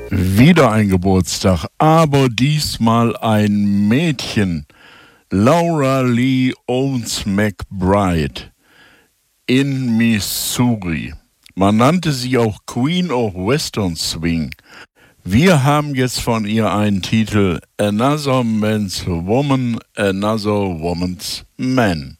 Wieder ein Geburtstag, aber diesmal ein Mädchen. Laura Lee Owens McBride in Missouri. Man nannte sie auch Queen of Western Swing. Wir haben jetzt von ihr einen Titel: Another Man's Woman, Another Woman's Man.